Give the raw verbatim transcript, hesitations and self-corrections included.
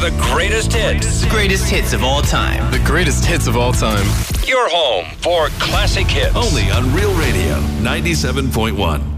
the greatest hits. Greatest hits of all time. The greatest hits of all time. Your home for classic hits. Only on Real Radio ninety-seven point one.